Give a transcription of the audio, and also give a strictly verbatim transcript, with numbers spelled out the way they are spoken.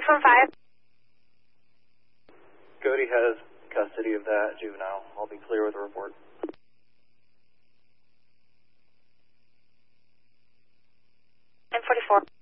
from five. Cody has custody of that juvenile. I'll be clear with the report. ten forty-four.